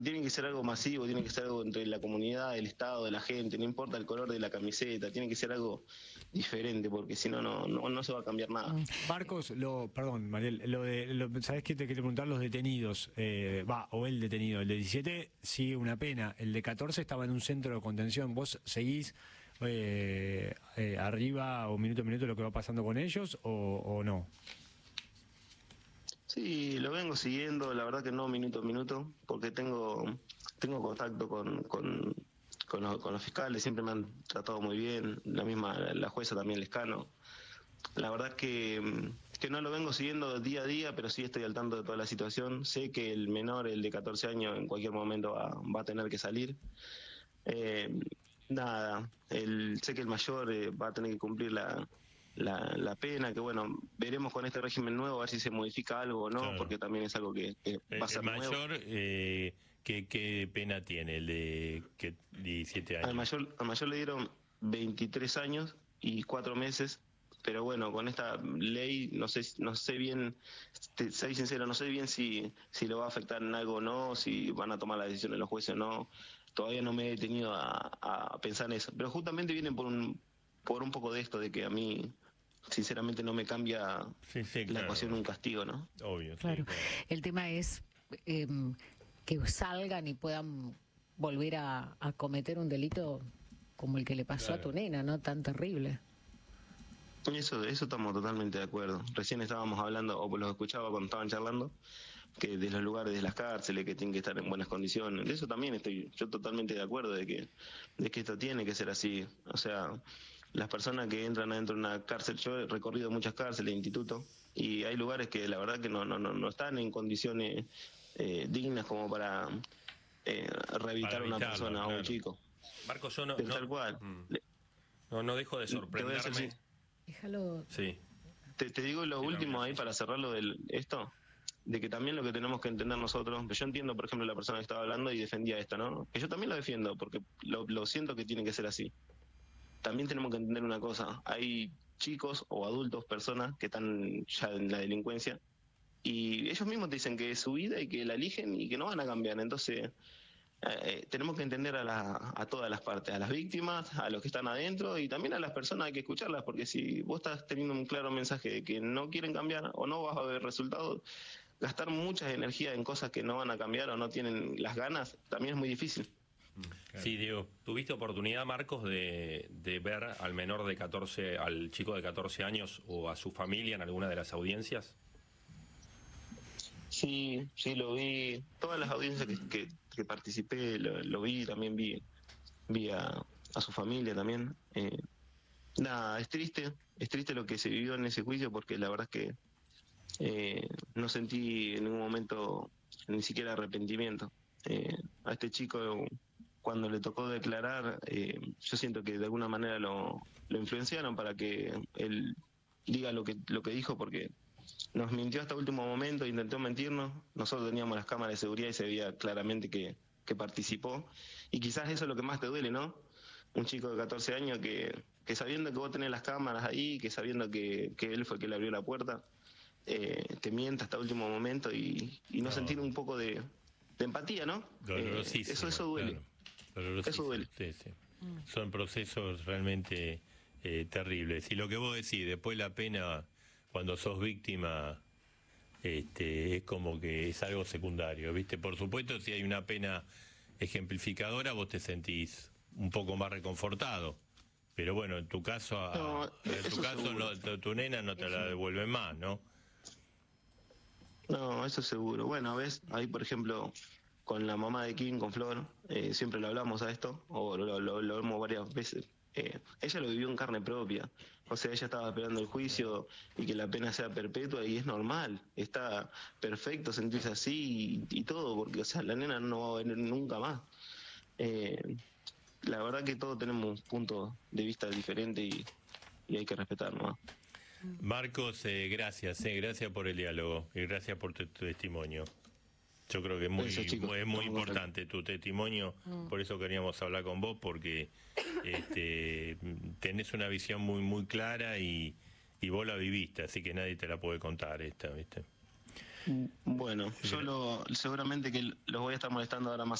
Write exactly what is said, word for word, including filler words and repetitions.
tiene que ser algo masivo, tiene que ser algo entre la comunidad, el Estado, de la gente, no importa el color de la camiseta, tiene que ser algo diferente, porque si no, no, no, no se va a cambiar nada. Marcos, lo, perdón, Mariel, lo de, lo, ¿sabés qué te quería preguntar? Los detenidos, va, eh, o el detenido, el de diecisiete sigue una pena, el de catorce estaba en un centro de contención, ¿vos seguís eh, eh, arriba o minuto a minuto lo que va pasando con ellos o, o no? Sí, lo vengo siguiendo, la verdad que no minuto a minuto, porque tengo tengo contacto con, con, con, los, con los fiscales, siempre me han tratado muy bien, la misma la jueza también Lescano. La verdad que, que no lo vengo siguiendo día a día, pero sí estoy al tanto de toda la situación. Sé que el menor, el de catorce años, en cualquier momento va, va a tener que salir. Eh, nada, el, sé que el mayor eh, va a tener que cumplir la, la, la pena, que bueno, veremos con este régimen nuevo a ver si se modifica algo o no, claro, porque también es algo que, que va a ser el mayor, nuevo. Eh, ¿qué, ¿Qué pena tiene el de que, diecisiete años? Al mayor, al mayor le dieron veintitrés años y cuatro meses. Pero bueno, con esta ley no sé no sé bien, te soy sincero, no sé bien si si lo va a afectar en algo o no, si van a tomar la decisión de los jueces o no. Todavía no me he detenido a, a pensar en eso. Pero justamente vienen por un por un poco de esto, de que a mí, sinceramente, no me cambia sí, sí, la claro, ecuación un castigo, ¿no? Obvio. Claro. Sí, claro. El tema es eh, que salgan y puedan volver a, a cometer un delito como el que le pasó claro. a tu nena, ¿no? Tan terrible. Eso, eso estamos totalmente de acuerdo. Recién estábamos hablando, o los escuchaba cuando estaban charlando, que de los lugares de las cárceles, que tienen que estar en buenas condiciones. De eso también estoy yo totalmente de acuerdo, de que, de que esto tiene que ser así. O sea, las personas que entran adentro de una cárcel, yo he recorrido muchas cárceles, institutos, y hay lugares que la verdad que no, no, no, no están en condiciones eh, dignas como para eh, rehabilitar a una persona, claro, a un chico. Marcos, yo no, Pero no, tal cual. No, no dejo de sorprenderme. Déjalo. Sí. Te, te digo lo sí, último ahí para cerrarlo de esto, de que también lo que tenemos que entender nosotros, que yo entiendo, por ejemplo, la persona que estaba hablando y defendía esto, ¿no? Que yo también lo defiendo, porque lo, lo siento que tiene que ser así. También tenemos que entender una cosa, hay chicos o adultos, personas que están ya en la delincuencia, y ellos mismos te dicen que es su vida y que la eligen y que no van a cambiar. Entonces, eh, tenemos que entender a, la, a todas las partes, a las víctimas, a los que están adentro, y también a las personas hay que escucharlas, porque si vos estás teniendo un claro mensaje de que no quieren cambiar o no vas a ver resultados, gastar mucha energía en cosas que no van a cambiar o no tienen las ganas, también es muy difícil. Sí, Diego, ¿tuviste oportunidad, Marcos, de, de ver al menor de catorce, al chico de catorce años o a su familia en alguna de las audiencias? Sí, sí, lo vi. Todas las audiencias que, que, que participé lo, lo vi, también vi, vi a, a su familia también. Eh, nada, es triste, es triste lo que se vivió en ese juicio, porque la verdad es que eh, no sentí en ningún momento ni siquiera arrepentimiento. Eh, a este chico, cuando le tocó declarar, eh, yo siento que de alguna manera lo, lo influenciaron para que él diga lo que, lo que dijo, porque nos mintió hasta último momento, intentó mentirnos. Nosotros teníamos las cámaras de seguridad y se veía claramente que, que participó. Y quizás eso es lo que más te duele, ¿no? Un chico de catorce años que, que sabiendo que vos tenés las cámaras ahí, que sabiendo que, que él fue el que le abrió la puerta, eh, te mienta hasta último momento y, y no, no sentir un poco de, de empatía, ¿no? Dolorosísimo. Eh, eso, eso duele. Claro. Dolorosísimo. Eso duele. Sí, sí. Mm. Son procesos realmente eh, terribles. Y lo que vos decís, después la pena, cuando sos víctima, este, es como que es algo secundario, ¿viste? Por supuesto, si hay una pena ejemplificadora, vos te sentís un poco más reconfortado. Pero bueno, en tu caso, a, no, en tu caso, no, tu, tu nena no te la devuelven más, ¿no? No, eso seguro. Bueno, ves, ahí por ejemplo, con la mamá de Kim, con Flor, eh, siempre lo hablamos a esto, o lo, lo, lo vemos varias veces. Eh, ella lo vivió en carne propia, o sea, ella estaba esperando el juicio y que la pena sea perpetua, y es normal, está perfecto sentirse así y, y todo, porque o sea, la nena no va a venir nunca más. Eh, la verdad que todos tenemos puntos de vista diferentes y, y hay que respetarnos, ¿no? Marcos, eh, gracias, eh, gracias por el diálogo y gracias por tu, tu testimonio. Yo creo que es muy, eso, chicos, muy, es muy importante tu testimonio, mm. por eso queríamos hablar con vos, porque este, tenés una visión muy muy clara y, y vos la viviste, así que nadie te la puede contar esta, ¿viste? Bueno, yo lo, seguramente que los voy a estar molestando ahora más